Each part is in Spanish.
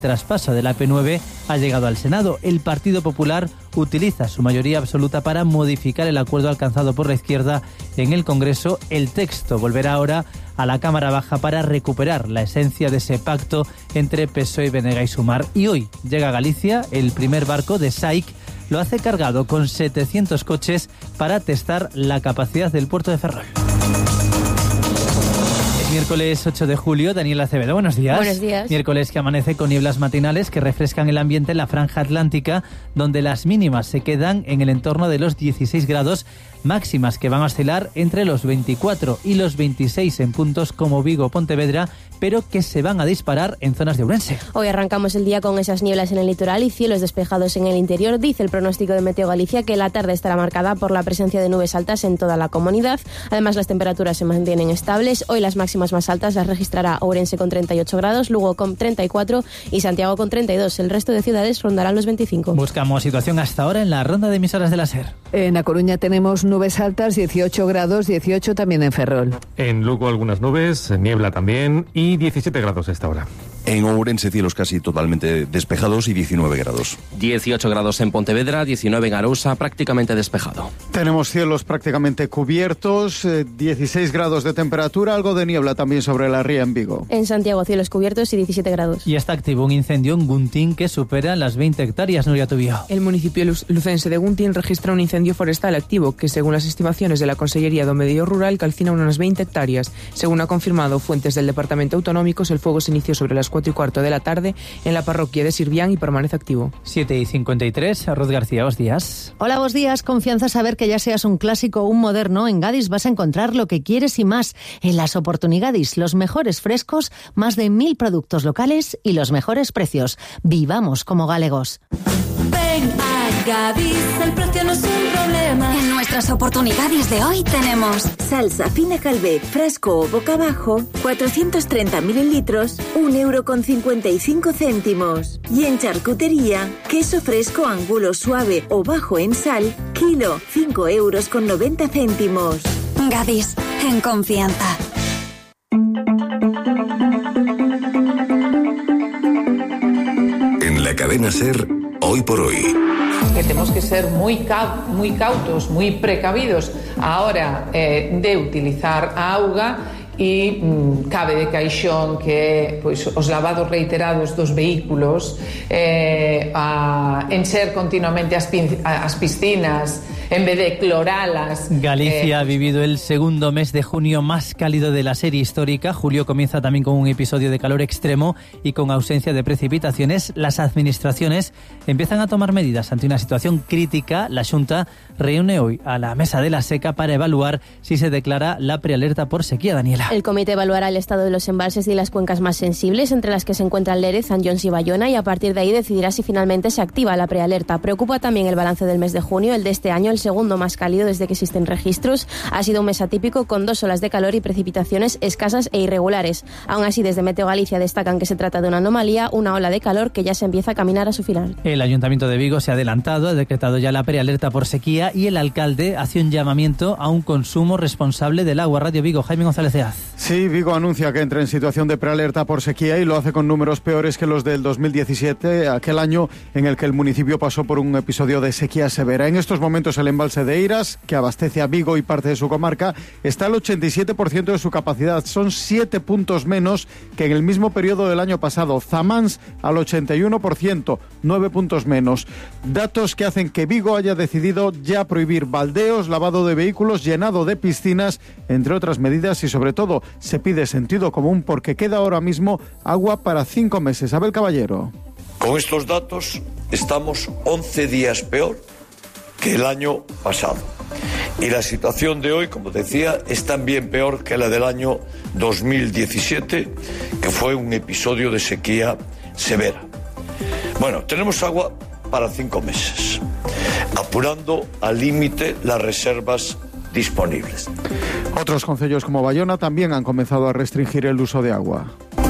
traspaso de la AP9 ha llegado al Senado. El Partido Popular utiliza su mayoría absoluta para modificar el acuerdo alcanzado por la izquierda en el Congreso. El texto volverá ahora a la Cámara Baja para recuperar la esencia de ese pacto entre PSOE, BNG y Sumar. Y hoy llega a Galicia el primer barco de SAIC. Lo hace cargado con 700 coches para testar la capacidad del puerto de Ferrol. Miércoles 8 de julio, Daniela Acevedo, buenos días. Buenos días. Miércoles que amanece con nieblas matinales que refrescan el ambiente en la franja atlántica, donde las mínimas se quedan en el entorno de los 16 grados, máximas que van a oscilar entre los 24 y los 26 en puntos como Vigo o Pontevedra, pero que se van a disparar en zonas de Ourense. Hoy arrancamos el día con esas nieblas en el litoral y cielos despejados en el interior. Dice el pronóstico de Meteo Galicia que la tarde estará marcada por la presencia de nubes altas en toda la comunidad. Además, las temperaturas se mantienen estables. Hoy las máximas más altas las registrará Ourense con 38 grados, Lugo con 34 y Santiago con 32. El resto de ciudades rondarán los 25. Buscamos situación hasta ahora en la ronda de emisoras de la SER. En A Coruña tenemos nubes altas, 18 grados, 18 también en Ferrol. En Lugo algunas nubes, niebla también y 17 grados a esta hora. En Ourense cielos casi totalmente despejados y 19 grados. 18 grados en Pontevedra, 19 en Arousa, prácticamente despejado. Tenemos cielos prácticamente cubiertos, 16 grados de temperatura, algo de niebla también sobre la ría en Vigo. En Santiago cielos cubiertos y 17 grados. Y está activo un incendio en Guntín que supera las 20 hectáreas, Nuria Tubío. El municipio lucense de Guntín registra un incendio forestal activo que, según las estimaciones de la Consellería do Medio Rural, calcina unas 20 hectáreas. Según ha confirmado fuentes del Departamento Autonómico, el fuego se inició sobre las 4:15 de la tarde en la parroquia de Sirvián y permanece activo. 7:53, Ruth García, buenos días. Hola, buenos días. Confianza saber que ya seas un clásico o un moderno, en Gadis vas a encontrar lo que quieres y más. En las Oportunigadis, los mejores frescos, más de 1000 productos locales y los mejores precios. Vivamos como galegos. Ven a Gadis, el precio no es un problema. En nuestras Oportunidades de hoy tenemos salsa fina Calvet, fresco o boca abajo, 430 mililitros, 1,55 €. Y en charcutería, queso fresco angulo suave o bajo en sal, kilo, 5,90 €. Gadis, en confianza. En la cadena SER, hoy por hoy. Que tenemos que ser muy cautos, muy precavidos a hora de utilizar a auga e cabe de caixón que pois, os lavados reiterados dos vehículos, encher continuamente as piscinas en vez de cloralas. Galicia ha vivido el segundo mes de junio más cálido de la serie histórica. Julio comienza también con un episodio de calor extremo y con ausencia de precipitaciones. Las administraciones empiezan a tomar medidas ante una situación crítica. La Xunta reúne hoy a la mesa de la seca para evaluar si se declara la prealerta por sequía, Daniela. El comité evaluará el estado de los embalses y las cuencas más sensibles, entre las que se encuentran Lérez, Sant Joans y Bayona, y a partir de ahí decidirá si finalmente se activa la prealerta. Preocupa también el balance del mes de junio, el de este año, el segundo más cálido desde que existen registros. Ha sido un mes atípico con 2 olas de calor y precipitaciones escasas e irregulares. Aún así, desde Meteo Galicia destacan que se trata de una anomalía, una ola de calor que ya se empieza a caminar a su final. El Ayuntamiento de Vigo se ha adelantado, ha decretado ya la prealerta por sequía y el alcalde hace un llamamiento a un consumo responsable del agua. Radio Vigo, Jaime González Eaz. Sí, Vigo anuncia que entra en situación de prealerta por sequía y lo hace con números peores que los del 2017, aquel año en el que el municipio pasó por un episodio de sequía severa. En estos momentos el embalse de Eiras, que abastece a Vigo y parte de su comarca, está al 87% de su capacidad. Son 7 puntos menos que en el mismo periodo del año pasado. Zamáns al 81%, 9 puntos menos. Datos que hacen que Vigo haya decidido ya prohibir baldeos, lavado de vehículos, llenado de piscinas, entre otras medidas, y sobre todo se pide sentido común porque queda ahora mismo agua para 5 meses. Abel Caballero. Con estos datos estamos 11 días peor que el año pasado. Y la situación de hoy, como decía, es también peor que la del año 2017, que fue un episodio de sequía severa. Bueno, tenemos agua para 5 meses, apurando al límite las reservas disponibles. Otros concellos como Bayona también han comenzado a restringir el uso de agua.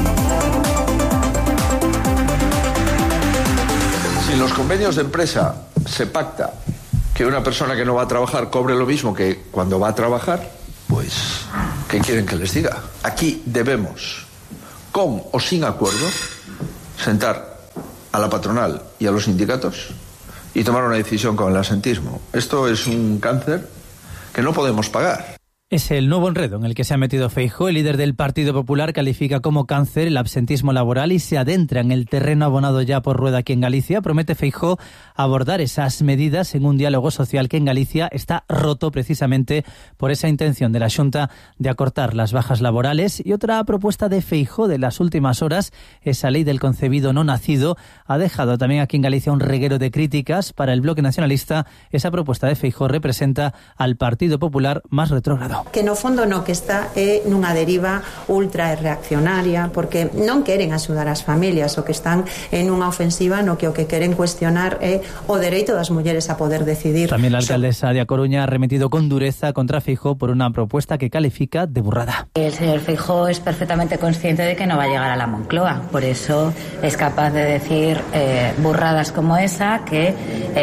Si en los convenios de empresa se pacta que una persona que no va a trabajar cobre lo mismo que cuando va a trabajar, pues, ¿qué quieren que les diga? Aquí debemos, con o sin acuerdo, sentar a la patronal y a los sindicatos y tomar una decisión con el absentismo. Esto es un cáncer que no podemos pagar. Es el nuevo enredo en el que se ha metido Feijóo. El líder del Partido Popular califica como cáncer el absentismo laboral y se adentra en el terreno abonado ya por Rueda aquí en Galicia. Promete Feijóo abordar esas medidas en un diálogo social que en Galicia está roto precisamente por esa intención de la Xunta de acortar las bajas laborales. Y otra propuesta de Feijóo de las últimas horas, esa ley del concebido no nacido, ha dejado también aquí en Galicia un reguero de críticas. Para el Bloque Nacionalista, esa propuesta de Feijóo representa al Partido Popular más retrógrado. Que no fondo no, que está nunha deriva ultra reaccionaria, porque non queren axudar as familias, o que están en unha ofensiva no que o que queren cuestionar é o dereito das mulleres a poder decidir. También la alcaldesa de A Coruña ha remitido con dureza contra Feijóo por una propuesta que califica de burrada. El señor Feijóo es perfectamente consciente de que no va a llegar a la Moncloa, por eso es capaz de decir burradas como esa, que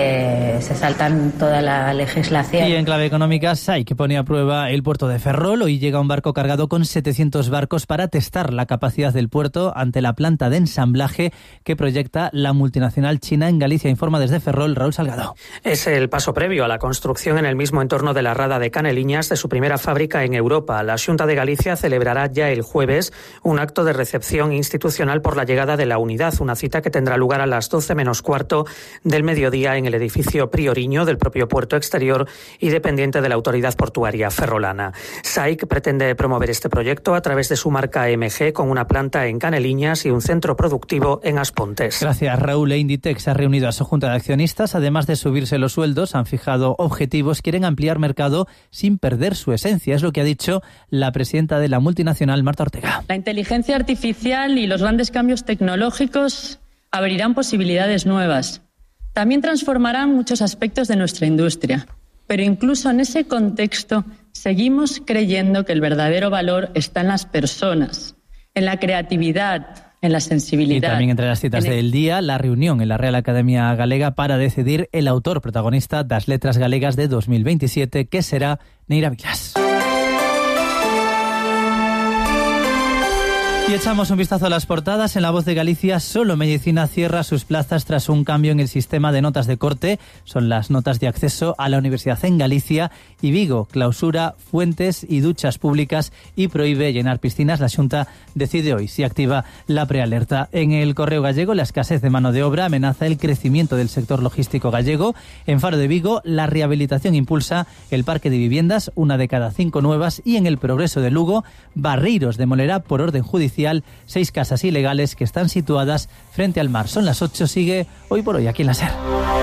se saltan toda la legislación. Y en clave económica, SAIC pone a prueba el puerto de Ferrol. Hoy llega un barco cargado con 700 barcos para testar la capacidad del puerto ante la planta de ensamblaje que proyecta la multinacional china en Galicia. Informa desde Ferrol Raúl Salgado. Es el paso previo a la construcción en el mismo entorno de la Rada de Caneliñas de su primera fábrica en Europa. La Xunta de Galicia celebrará ya el jueves un acto de recepción institucional por la llegada de la unidad, una cita que tendrá lugar a las 12 menos cuarto del mediodía en el edificio Prioriño del propio puerto exterior y dependiente de la autoridad portuaria ferrolana. SAIC pretende promover este proyecto a través de su marca MG con una planta en Caneliñas y un centro productivo en Aspontes. Gracias, Raúl. Inditex ha reunido a su junta de accionistas. Además de subirse los sueldos, han fijado objetivos, quieren ampliar mercado sin perder su esencia. Es lo que ha dicho la presidenta de la multinacional, Marta Ortega. La inteligencia artificial y los grandes cambios tecnológicos abrirán posibilidades nuevas. También transformarán muchos aspectos de nuestra industria. Pero incluso en ese contexto seguimos creyendo que el verdadero valor está en las personas, en la creatividad, en la sensibilidad. Y también entre las citas del día, la reunión en la Real Academia Galega para decidir el autor protagonista das Letras Galegas de 2027, que será Neira Vilas. Y echamos un vistazo a las portadas. En La Voz de Galicia, solo Medicina cierra sus plazas tras un cambio en el sistema de notas de corte. Son las notas de acceso a la universidad en Galicia. Y Vigo clausura fuentes y duchas públicas y prohíbe llenar piscinas. La Xunta decide hoy si activa la prealerta. En El Correo Gallego, la escasez de mano de obra amenaza el crecimiento del sector logístico gallego. En Faro de Vigo, la rehabilitación impulsa el parque de viviendas, 1 de cada 5 nuevas. Y en El Progreso de Lugo, Barreiros demolerá por orden judicial 6 casas ilegales que están situadas frente al mar. Son las 8, sigue Hoy por Hoy aquí en la SER.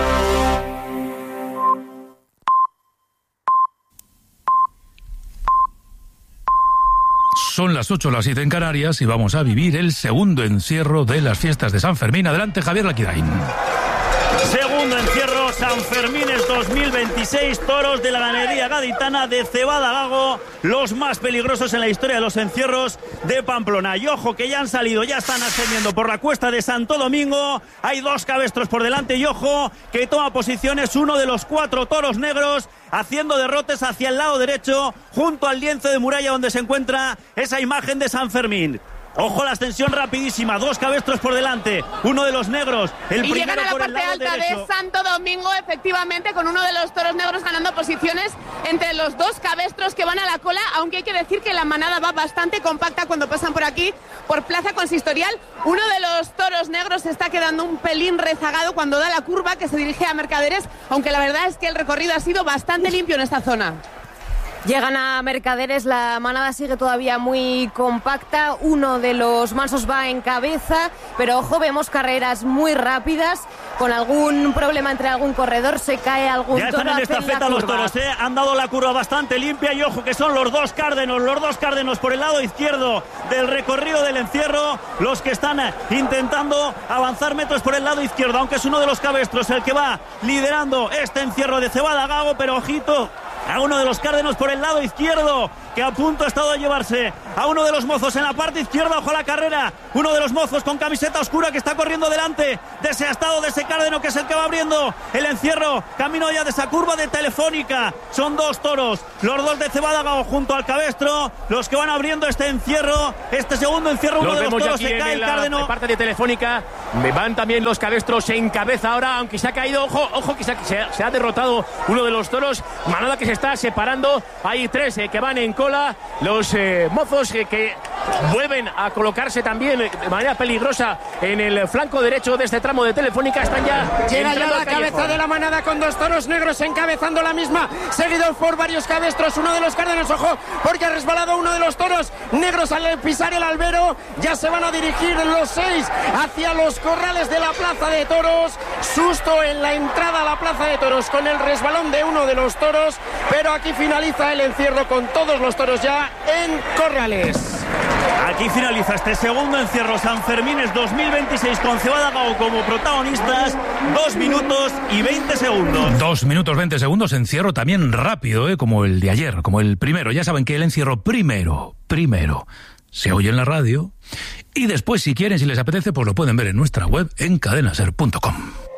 Son las 8, las 7 en Canarias y vamos a vivir el segundo encierro de las fiestas de San Fermín. Adelante, Javier Laquidain. Segundo encierro, San Fermines 2026, toros de la ganadería gaditana de Cebada Gago, los más peligrosos en la historia de los encierros de Pamplona. Y ojo que ya han salido, ya están ascendiendo por la cuesta de Santo Domingo, hay 2 cabestros por delante y ojo que toma posiciones uno de los 4 toros negros, haciendo derrotes hacia el lado derecho, junto al lienzo de muralla donde se encuentra esa imagen de San Fermín. Ojo la ascensión rapidísima, 2 cabestros por delante, uno de los negros, el y primero llegan a la por el parte lado alta derecho. de Santo Domingo, efectivamente, con uno de los toros negros ganando posiciones entre los 2 cabestros que van a la cola, aunque hay que decir que la manada va bastante compacta cuando pasan por aquí, por Plaza Consistorial. Uno de los toros negros se está quedando un pelín rezagado cuando da la curva que se dirige a Mercaderes, aunque la verdad es que el recorrido ha sido bastante limpio en esta zona. Llegan a Mercaderes, la manada sigue todavía muy compacta, uno de los mansos va en cabeza, pero ojo, vemos carreras muy rápidas, con algún problema entre algún corredor, se cae algún ya toro. Ya están en estafeta los toros, han dado la curva bastante limpia y ojo que son los dos cárdenos por el lado izquierdo del recorrido del encierro, los que están intentando avanzar metros por el lado izquierdo, aunque es uno de los cabestros el que va liderando este encierro de Cebada Gago, pero ojito a uno de los cárdenos por el lado izquierdo, que a punto ha estado de llevarse a uno de los mozos en la parte izquierda. Ojo a la carrera, uno de los mozos con camiseta oscura que está corriendo delante de ese Astado, de ese Cárdeno, que es el que va abriendo el encierro, camino ya de esa curva de Telefónica. Son 2 toros, los 2 de Cebada junto al cabestro, los que van abriendo este encierro, este segundo encierro. Uno de los toros se cae, el Cárdeno. En parte de Telefónica van también los cabestros en cabeza ahora, aunque se ha caído, ojo que se ha derrotado uno de los toros. Manada que se está separando, hay 3 que van en cola, los mozos que vuelven a colocarse también de manera peligrosa en el flanco derecho de este tramo de Telefónica. Están ya llega ya la cabeza de la manada con 2 toros negros encabezando la misma, seguido por varios cabestros, uno de los Cárdenos, ojo, porque ha resbalado uno de los toros negros al pisar el albero. Ya se van a dirigir los 6 hacia los corrales de la Plaza de Toros. Susto en la entrada a la Plaza de Toros con el resbalón de uno de los toros, pero aquí finaliza el encierro con todos los toros ya en corrales. Aquí finaliza este segundo encierro Sanfermines 2026 con Cebada Gago como protagonistas. 2 minutos y 20 segundos. 2 minutos 20 segundos, encierro también rápido, como el de ayer, como el primero. Ya saben que el encierro primero se oye en la radio y después, si quieren, si les apetece, pues lo pueden ver en nuestra web en cadenaser.com.